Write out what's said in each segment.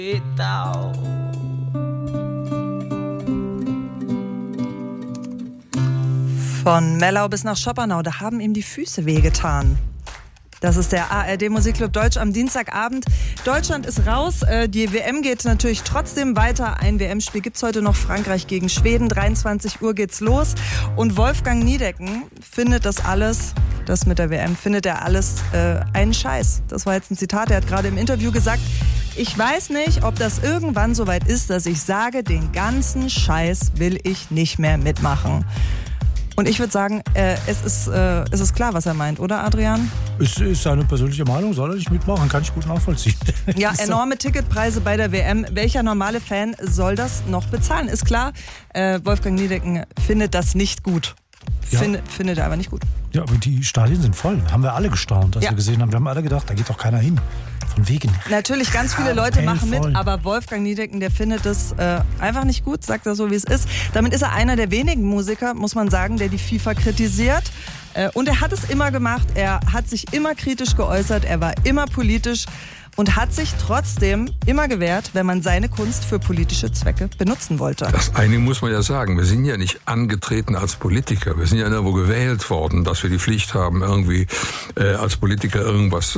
Von Mellau bis nach Schoppernau, da haben ihm die Füße wehgetan. Das ist der ARD Musikclub Deutsch am Dienstagabend. Deutschland ist raus. Die WM geht natürlich trotzdem weiter. Ein WM-Spiel gibt's heute noch. Frankreich gegen Schweden. 23 Uhr geht's los. Und Wolfgang Niedecken findet das mit der WM, findet er alles einen Scheiß. Das war jetzt ein Zitat. Er hat gerade im Interview gesagt, ich weiß nicht, ob das irgendwann soweit ist, dass ich sage, den ganzen Scheiß will ich nicht mehr mitmachen. Und ich würde sagen, es ist klar, was er meint, oder Adrian? Es ist seine persönliche Meinung, soll er nicht mitmachen, kann ich gut nachvollziehen. Ja, enorme Ticketpreise bei der WM. Welcher normale Fan soll das noch bezahlen? Ist klar, Wolfgang Niedecken findet das nicht gut. Ja. Findet er aber nicht gut. Ja, aber die Stadien sind voll. Haben wir alle gestaunt, als wir gesehen haben. Wir haben alle gedacht, da geht doch keiner hin. Von wegen. Natürlich, ganz viele Leute machen mit, aber Wolfgang Niedecken, der findet es einfach nicht gut, sagt er so, wie es ist. Damit ist er einer der wenigen Musiker, muss man sagen, der die FIFA kritisiert. Und er hat es immer gemacht, er hat sich immer kritisch geäußert, er war immer politisch und hat sich trotzdem immer gewehrt, wenn man seine Kunst für politische Zwecke benutzen wollte. Das eine muss man ja sagen, wir sind ja nicht angetreten als Politiker, wir sind ja irgendwo gewählt worden, dass wir die Pflicht haben, irgendwie als Politiker irgendwas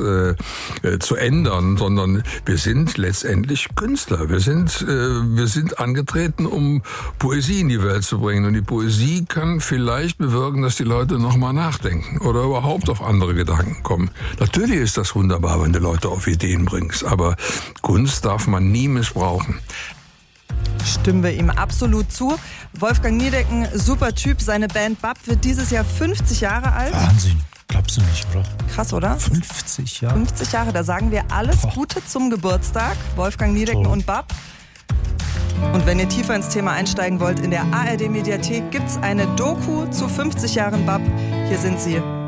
zu ändern, sondern wir sind letztendlich Künstler. Wir sind angetreten, um Poesie in die Welt zu bringen. Und die Poesie kann vielleicht bewirken, dass die Leute nochmal nachdenken oder überhaupt auf andere Gedanken kommen. Natürlich ist das wunderbar, wenn die Leute auf Ideen bringst, aber Kunst darf man nie missbrauchen. Stimmen wir ihm absolut zu. Wolfgang Niedecken, super Typ. Seine Band BAP wird dieses Jahr 50 Jahre alt. Wahnsinn. Glaubst du nicht, oder? Krass, oder? 50 Jahre. 50 Jahre, da sagen wir alles Gute zum Geburtstag. Wolfgang Niedecken und BAP. Und wenn ihr tiefer ins Thema einsteigen wollt, in der ARD Mediathek gibt's eine Doku zu 50 Jahren BAP. Hier sind sie.